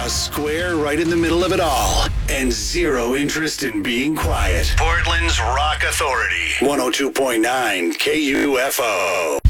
square right in the middle of it all, and zero interest in being quiet. Portland's Rock Authority, 102.9 KUFO.